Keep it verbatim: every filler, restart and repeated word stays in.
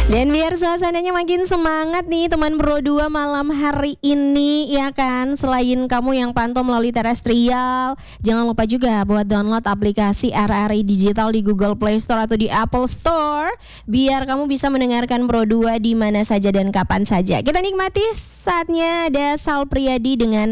Dan biar suasananya makin semangat nih teman Pro dua malam hari ini ya kan. Selain kamu yang pantau melalui terestrial, jangan lupa juga buat download aplikasi R R I Digital di Google Play Store atau di Apple Store, biar kamu bisa mendengarkan Pro dua di mana saja dan kapan saja. Kita nikmati saatnya ada Sal Priadi dengan